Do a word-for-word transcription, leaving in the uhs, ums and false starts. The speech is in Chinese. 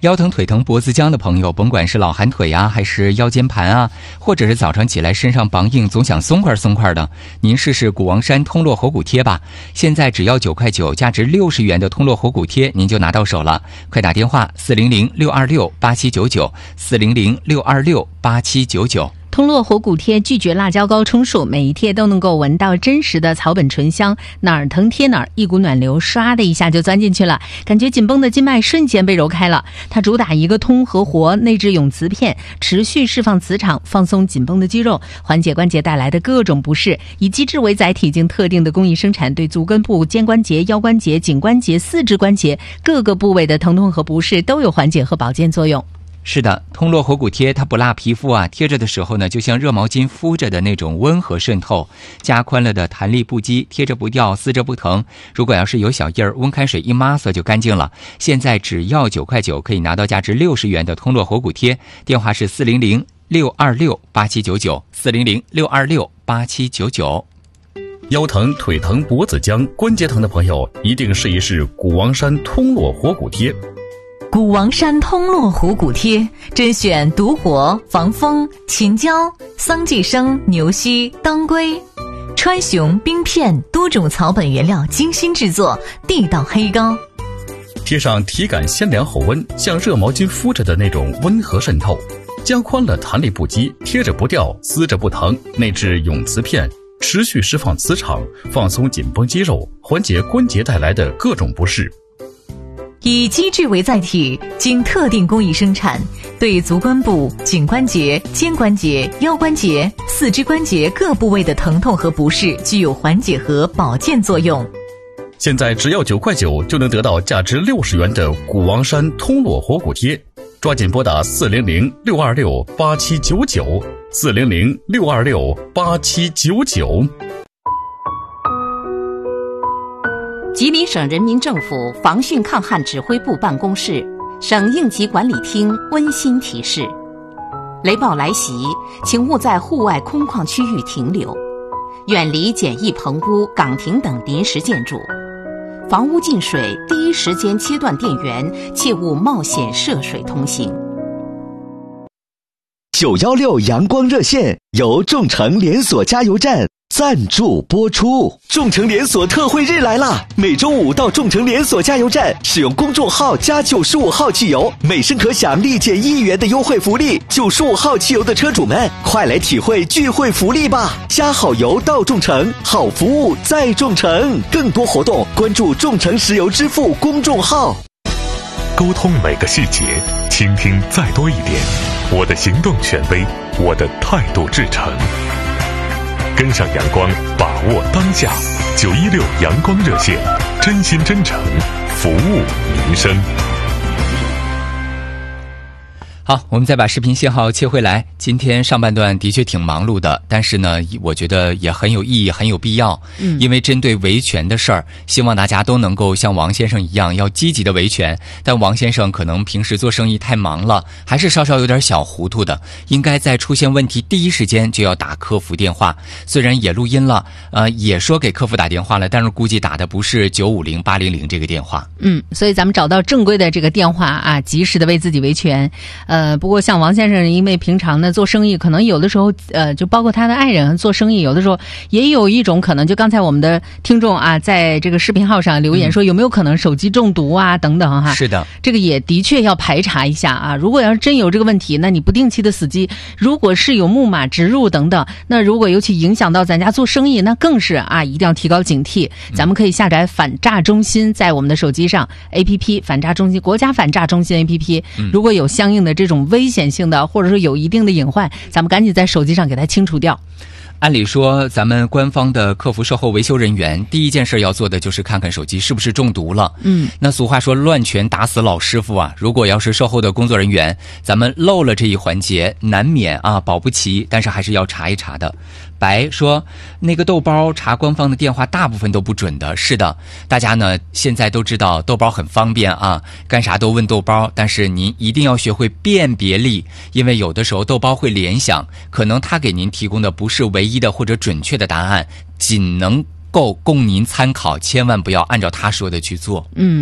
腰疼腿疼脖子僵的朋友，甭管是老寒腿啊还是腰间盘啊，或者是早上起来身上绑硬总想松快松快的，您试试谷王山通络活骨贴吧。现在只要九块九，价值六十元的通络活骨贴您就拿到手了。快打电话四零零六二六八七九九 四零零六二六八七九九。 通络活骨贴拒绝辣椒膏充数，每一贴都能够闻到真实的草本醇香，哪儿疼贴哪儿，一股暖流唰的一下就钻进去了，感觉紧绷的经脉瞬间被揉开了。它主打一个通和活，内置永磁片，持续释放磁场，放松紧绷的肌肉，缓解关节带来的各种不适。以机制为载体，经特定的工艺生产，对足跟部、肩关节、腰关节、颈关节、四肢关节各个部位的疼痛和不适都有缓解和保健作用。 是的，通络活骨贴它不辣皮肤啊，贴着的时候呢，就像热毛巾敷着的那种温和渗透，加宽了的弹力不羁，贴着不掉，撕着不疼。如果要是有小印儿，温开水一抹色就干净了。现在只要九块九，可以拿到价值六十元的通络活骨贴。电话是四零零六二六八七九九 四零零六二六八七九九。 腰疼、腿疼、脖子僵、关节疼的朋友，一定试一试谷王山通络活骨贴。 谷王山通络活骨贴甄选独活、防风、秦椒、桑寄生、牛膝、当归、川芎、冰片多种草本原料精心制作，地道黑膏。 贴上体感鲜凉后温，像热毛巾敷着的那种温和渗透，加宽了弹力不羁，贴着不掉，撕着不疼，内置永磁片，持续释放磁场，放松紧绷肌肉，缓解关节带来的各种不适。 以机制为载体，经特定工艺生产，对足关部、颈关节、肩关节、腰关节、四肢关节各部位的疼痛和不适具有缓解和保健作用。 现在只要九块九就能得到价值六十元的谷王山通络活骨贴，抓紧拨打四零零六二六八七九九 四零零六二六八七九九。 吉林省人民政府防汛抗旱指挥部办公室、省应急管理厅温馨提示：雷暴来袭，请勿在户外空旷区域停留，远离简易棚屋、岗亭等临时建筑。房屋进水，第一时间切断电源，切勿冒险涉水通行。 九一六阳光热线由众诚连锁加油站赞助播出。众诚连锁特惠日来啦！每周五到众诚连锁加油站使用公众号加九十五号汽油，每升可享立减一元的优惠福利。九十五号汽油的车主们，快来体会聚会福利吧！加好油到众诚，好服务在众诚。更多活动关注众诚石油支付公众号。 沟通每个细节，倾听再多一点。我的行动权威，我的态度至诚。跟上阳光，把握当下。九一六阳光热线，真心真诚，服务民生。 好，我们再把视频信号切回来。今天上半段的确挺忙碌的，但是呢，我觉得也很有意义，很有必要。嗯，因为针对维权的事儿，希望大家都能够像王先生一样，要积极的维权。但王先生可能平时做生意太忙了，还是稍稍有点小糊涂的，应该在出现问题第一时间就要打客服电话。虽然也录音了，呃，也说给客服打电话了，但是估计打的不是九五零八零零这个电话。 嗯，所以咱们找到正规的这个电话啊，及时的为自己维权。呃。呃，不过像王先生，因为平常呢做生意，可能有的时候，呃，就包括他的爱人做生意，有的时候也有一种可能，就刚才我们的听众啊，在这个视频号上留言说，有没有可能手机中毒啊，等等哈。 是的， 这个也的确要排查一下啊。如果要是真有这个问题，那你不定期的死机，如果是有木马植入等等，那如果尤其影响到咱家做生意，那更是啊，一定要提高警惕。咱们可以下载反诈中心，在我们的手机上 A P P 反诈中心，国家反诈中心 A P P， 如果有相应的这种危险性的，或者说有一定的隐患，咱们赶紧在手机上给它清除掉。 按理说，咱们官方的客服售后维修人员第一件事要做的就是看看手机是不是中毒了。嗯，那俗话说乱拳打死老师傅啊，如果要是售后的工作人员咱们漏了这一环节，难免啊保不齐，但是还是要查一查的。白说那个豆包查官方的电话大部分都不准的。是的，大家呢现在都知道豆包很方便啊，干啥都问豆包，但是您一定要学会辨别力，因为有的时候豆包会联想，可能他给您提供的不是唯一的或者准确的答案，仅能够供您参考，千万不要按照他说的去做。嗯。